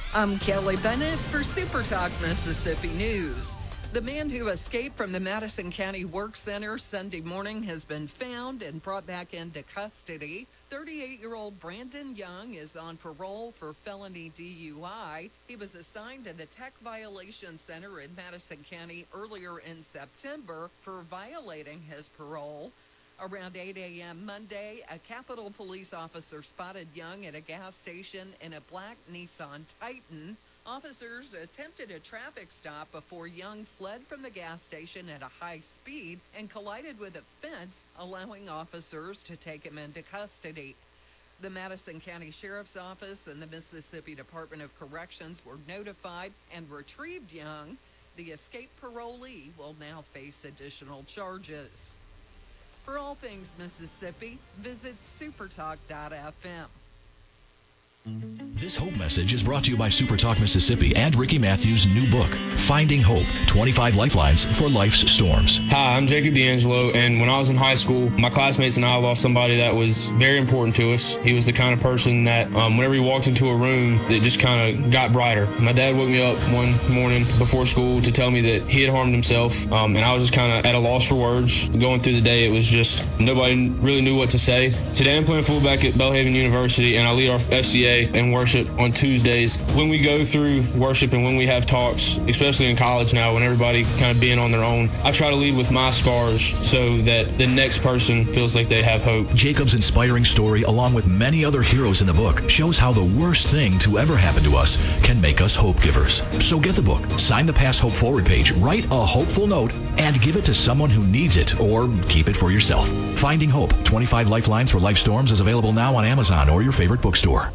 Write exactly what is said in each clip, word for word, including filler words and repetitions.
I'm Kelly Bennett for Super Talk Mississippi News. The man who escaped from the Madison County Work Center Sunday morning has been found and brought back into custody. thirty-eight-year-old Brandon Young is on parole for felony D U I. He was assigned to the Tech Violation Center in Madison County earlier in September for violating his parole. Around eight a.m. Monday, a Capitol Police officer spotted Young at a gas station in a black Nissan Titan. Officers attempted a traffic stop before Young fled from the gas station at a high speed and collided with a fence, allowing officers to take him into custody. The Madison County Sheriff's Office and the Mississippi Department of Corrections were notified and retrieved Young. The escaped parolee will now face additional charges. For all things Mississippi, visit supertalk dot f m. This Hope message is brought to you by SuperTalk Mississippi and Ricky Matthews' new book, Finding Hope, twenty-five Lifelines for Life's Storms. Hi, I'm Jacob D'Angelo, and when I was in high school, my classmates and I lost somebody that was very important to us. He was the kind of person that um, whenever he walked into a room, it just kind of got brighter. My dad woke me up one morning before school to tell me that he had harmed himself, um, and I was just kind of at a loss for words. Going through the day, it was just nobody really knew what to say. Today, I'm playing fullback at Belhaven University, and I lead our F C A and worship on Tuesdays. When we go through worship and when we have talks, especially in college now, when everybody kind of being on their own, I try to lead with my scars so that the next person feels like they have hope. Jacob's inspiring story, along with many other heroes in the book, shows how the worst thing to ever happen to us can make us hope givers. So get the book, sign the Pass Hope Forward page, write a hopeful note, and give it to someone who needs it, or keep it for yourself. Finding Hope, twenty-five Lifelines for Life Storms is available now on Amazon or your favorite bookstore.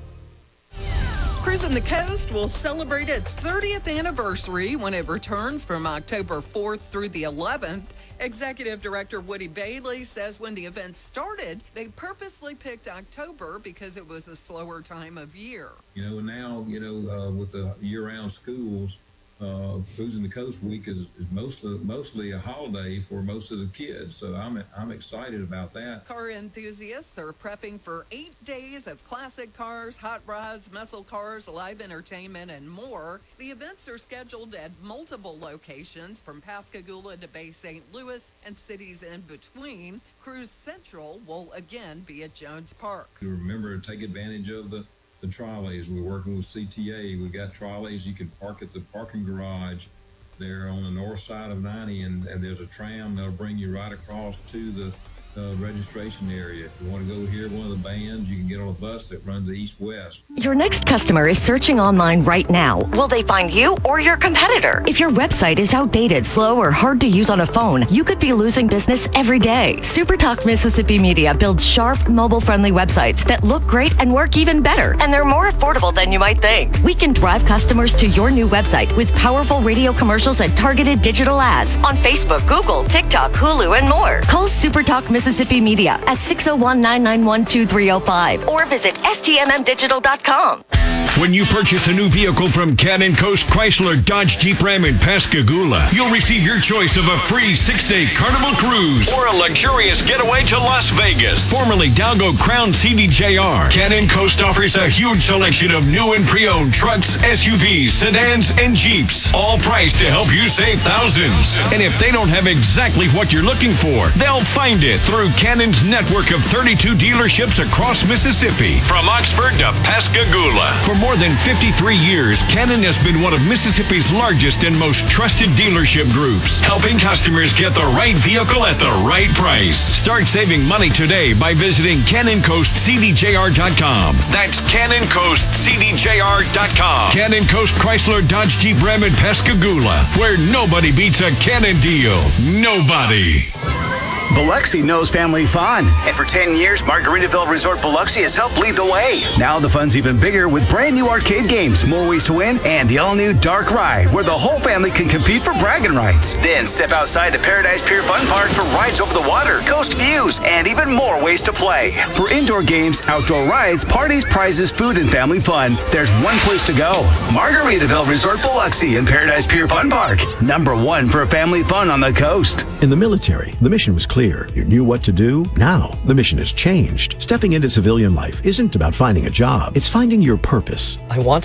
Cruising the Coast will celebrate its thirtieth anniversary when it returns from October fourth through the eleventh. Executive Director Woody Bailey says when the event started, they purposely picked October because it was a slower time of year. You know, now, you know, uh, with the year-round schools, uh, Cruising the Coast Week is, is mostly mostly a holiday for most of the kids. So I'm I'm excited about that. Car enthusiasts are prepping for eight days of classic cars, hot rods, muscle cars, live entertainment, and more. The events are scheduled at multiple locations from Pascagoula to Bay Saint Louis and cities in between. Cruise Central will again be at Jones Park. Remember to take advantage of the the trolleys. We're working with C T A. We've got trolleys you can park at the parking garage there on the north side of ninety, and, and there's a tram that'll bring you right across to the uh, registration area. If you want to go hear one of the bands, you can get on a bus that runs east-west. Your next customer is searching online right now. Will they find you or your competitor? If your website is outdated, slow, or hard to use on a phone, you could be losing business every day. SuperTalk Mississippi Media builds sharp, mobile-friendly websites that look great and work even better, and they're more affordable than you might think. We can drive customers to your new website with powerful radio commercials and targeted digital ads on Facebook, Google, TikTok, Hulu, and more. Call SuperTalk Mississippi Media at six oh one, nine nine one, two three oh five or visit S T M M digital dot com. When you purchase a new vehicle from Cannon Coast Chrysler Dodge Jeep Ram in Pascagoula, you'll receive your choice of a free six-day Carnival cruise or a luxurious getaway to Las Vegas. Formerly Dalgo Crown C D J R, Cannon Coast offers a huge selection of new and pre-owned trucks, S U Vs, sedans, and Jeeps, all priced to help you save thousands. And if they don't have exactly what you're looking for, they'll find it through Cannon's network of thirty-two dealerships across Mississippi, from Oxford to Pascagoula. For more than fifty-three years, Cannon has been one of Mississippi's largest and most trusted dealership groups, helping customers get the right vehicle at the right price. Start saving money today by visiting Cannon Coast C D J R dot com. That's Cannon Coast C D J R dot com. Cannon Coast Chrysler Dodge Jeep Ram in Pascagoula, where nobody beats a Cannon deal. Nobody. Biloxi knows family fun, and for ten years, Margaritaville Resort Biloxi has helped lead the way. Now the fun's even bigger with brand new arcade games, more ways to win, and the all-new Dark Ride, where the whole family can compete for bragging rights. Then step outside to Paradise Pier Fun Park for rides over the water, coast views, and even more ways to play. For indoor games, outdoor rides, parties, prizes, food, and family fun, there's one place to go. Margaritaville Resort Biloxi in Paradise Pier Fun Park. Number one for family fun on the coast. In the military, the mission was clear. You knew what to do. Now, the mission has changed. Stepping into civilian life isn't about finding a job. It's finding your purpose. I want